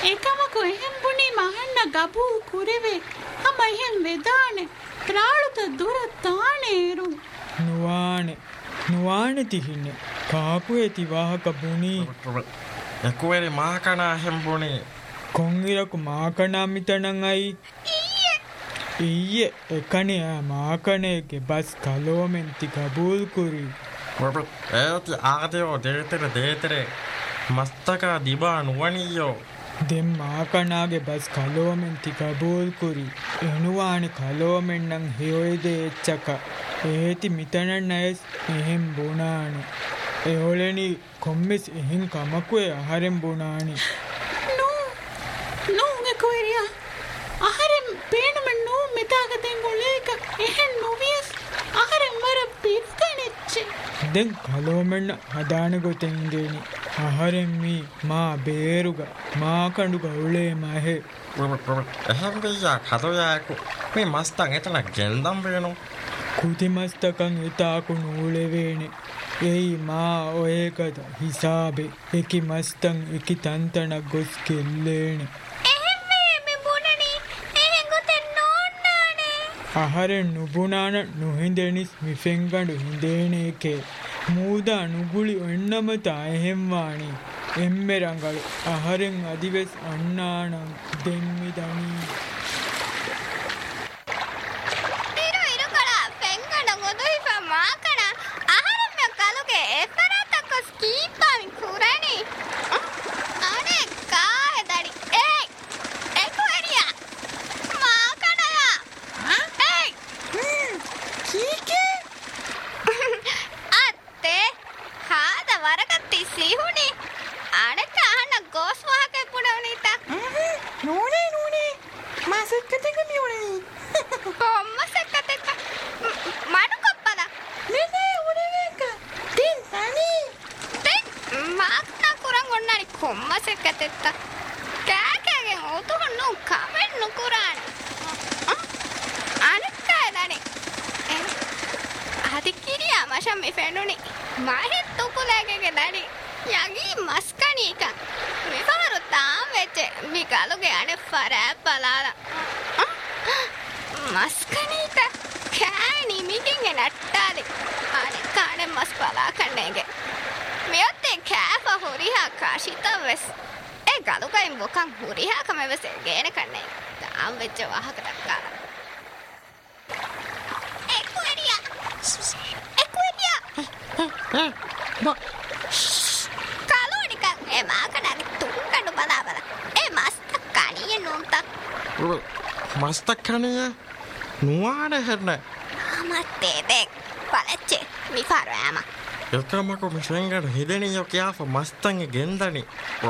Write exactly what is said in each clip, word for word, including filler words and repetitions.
එකමකෝ එහෙම් බුණි මහන්න ගබූ කුරෙවේ අම එහෙම් වෙදානේ ත්‍රාළුත දුර තානේරු නුවානේ නුවානේ තිහින්නේ කාපු ඇති වාහක බුණි එකුවරි මාකනා එහෙම් බුණි කොංගිරකු මාකනා මිතනන් අයි ඊයේ එකනේ මාකනේගේ බස් කලෝමෙන්ති ගබූල් කුරි ඒති ආදයෝ දේතර දේතර මස්තක දිබා නුවනියෝ දෙම් මාකනාගේ බස් කලෝමෙන්ති ගබූල් කුරි එනුවානි කලෝමෙන්නම් හයොයිද එච්චක ඒති මිතනන් අයස් එහෙම් බුණානි එහොලෙනි කොම්මිස් එහෙන් කමකුවේ අහරෙන් බුණානි නෝ නෝ එකුවරියා අහරෙන් පේනම නෝ මෙතාගතෙන් ගොලේක එහෙන් නොවියස් අහරෙන් වර පිත්කනෙච්චේ දැන් කලෝමෙන්න හදාන ගොතෙන් ගේනි අහරෙන් මී මා බේරුග මා කඳු ගවුලේ මහේ එහෙම් වෙయ్యා කතෝයාකු මේ මස්තන් එතන ගෙන්දම් වෙනෝ කුති මස්තකන් එතාකු නූලෙවේනේ එයි මා ඔයකද හිසාබේ එකි මස්තන් එකි තන්තනක් ගොස් කෙල්ලේනේ අහරෙන් නුබුණාන නොහින්දෙනිස් මිෆෙන්ගඩු හින්දේනේකේ මූදා නුගුලි ඔන්නමතා එහෙම්වානි එම්මෙරංගලු අහරෙන් අදිවෙස් අන්නානං දෙම්මි දනී ඉරු ඉරු කලා පෙන්ගඩ ගොදුහිපා මාකන අහරෙන් මෙ කලුගේ එතරතකොස් කීපාමි කුරණි අනේ කාහෙදඩි ඒයි එකුවරියා මාකනයා කීකේ අත්තේ හාද වරකත්ති සිහුනි අනක අහන ගෝස් වහකේ පුඩවනිතා නෝනේ නෝනේ මාසෙක්කතක මියුනේ කොම්මසෙක්කතෙක්ක මඩු කොප්පද නේ උරේක තින් තනි තෙක් මාක්නා කුරන් ඔන්නනි කොම්මසෙක්කතෙත්ත කෑකෑගෙන් ඔතුහොන්නු කමෙන් නුකුරාන අනක්කාදනි අදිකිරියා මශම් මේ ෆෙන්නුනි මහෙත් තුකුලෑගෙගේ දඩි යගී මස්කනීක මිපාරු තාම් වෙච්චේ මිකලුගේ අනේ ෆරෑ බලාලා මස්කනීක කෑනි මිකින්ගේ නට්ටාදි අනේ කානේ මස් බලා කන්නේගේ මියොත්තේ කෑප හොරිහා කාශිතවස් ඒ ගලුකයින් බොකන් හොරිහා කමෙවස් ගේන කන්නේ තාම් වෙච්ච වාහක දක්කාලා එකුවරියා එකුවරියා කලෝනික ඒ මාකඩගේ තුන් කඩු බලා බලා ඒ මස්ත කණිය නුන්තක් මස්තක් කණිය නුවාන හෙන්න අමත්තේ දෙක් පලච්චේ මිපාරු ෑම එකමකු මිසෙන්ගඩ හිදෙනියෝ කියාප මස්තන්ගේ ගෙන්දනි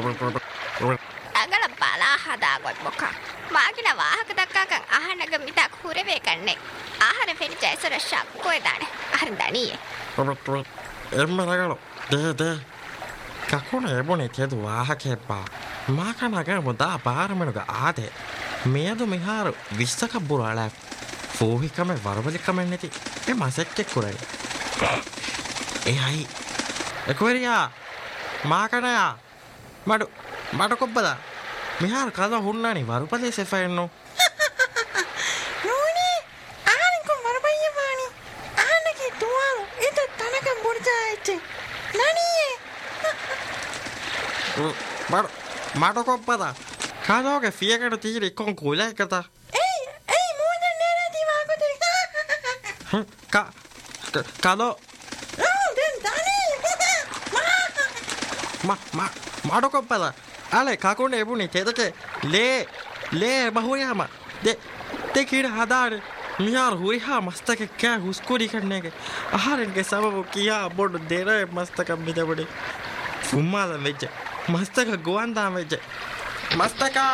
අගල බලා හදාගොත් බොකක් මාගින වාහක දක්කාකන් අහනග මිතක් හුරවේ කන්නේ ආහර පෙනිච ඇසර ශක්කෝය දාන අහර දනියේ එම්ම රගලු දේ දේ කකුණ එබොනේ තෙදු වාහකෙප්පා මාකනග මුදා පාරමනුග ආදේ මේදු මිහාරු විස්සක බුරාලා ෆෝහිකම වරවලිකමෙන් නැති ඒ මසෙක්කෙක් කුරයි ඒ අයි එකුවරියා මාකනයා මඩු මඩු කොබ්බදා මිහාර කද හුන්නානි වරුපදේ සෙෆයන්නෝ නෝනේ ආනිකු මරබయ్య వాణి ආනකේ තුවාලු ඉත තනක බුර්ජායිච්චේ නනියේ මඩු මඩු කොබ්බදා කදෝගේ ෆියකට තීරි කොන් කුලයිකත ඒයි ඒයි මෝදන් නේරති වාගොතේ ක කදෝ දැන් දනි ම ම මඩු කොබ්බදා අලේ කකුණ එබුණි තෙදක ලේ ලේ බහුරියාම දෙ දෙ කීර හදාර මියාර හුරිහා මස්තක කෑ හුස්කොඩි කන්නේගේ ආහාරෙන්ගේ සබබු කියා බොඩ දෙර මස්තක මිදබඩි උම්මාල වෙච්ච මස්තක ගුවන්දා වෙච්ච මස්තක